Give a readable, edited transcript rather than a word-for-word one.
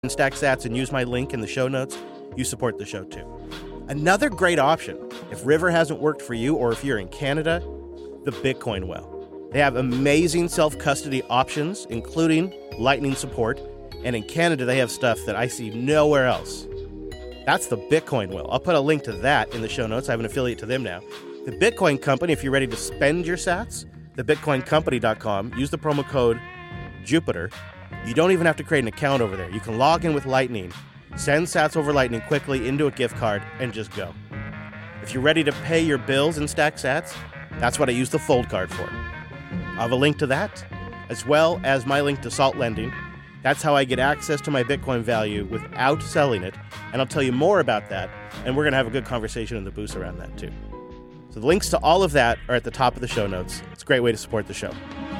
StackSats and use my link in the show notes, you support the show too. Another great option, if River hasn't worked for you or if you're in Canada, the Bitcoin Well. They have amazing self-custody options, including Lightning support, and in Canada they have stuff that I see nowhere else. That's the Bitcoin Well. I'll put a link to that in the show notes. I have an affiliate to them now. The Bitcoin Company, if you're ready to spend your sats, thebitcoincompany.com, use the promo code Jupiter. You don't even have to create an account over there. You can log in with Lightning, send sats over Lightning quickly into a gift card, and just go. If you're ready to pay your bills in StackSats, that's what I use the Fold card for. I have a link to that, as well as my link to Salt Lending. That's how I get access to my Bitcoin value without selling it, and I'll tell you more about that, and we're going to have a good conversation in the booth around that too. So the links to all of that are at the top of the show notes. It's a great way to support the show.